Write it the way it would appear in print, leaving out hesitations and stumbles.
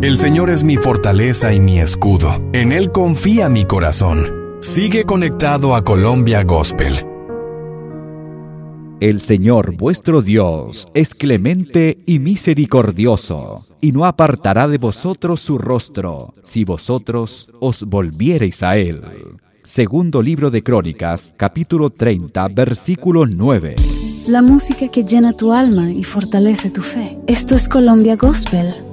El Señor es mi fortaleza y mi escudo. En Él confía mi corazón. Sigue conectado a Colombia Gospel. El Señor vuestro Dios es clemente y misericordioso, y no apartará de vosotros su rostro, si vosotros os volviereis a Él. Segundo libro de Crónicas, capítulo 30, versículo 9. La música que llena tu alma y fortalece tu fe. Esto es Colombia Gospel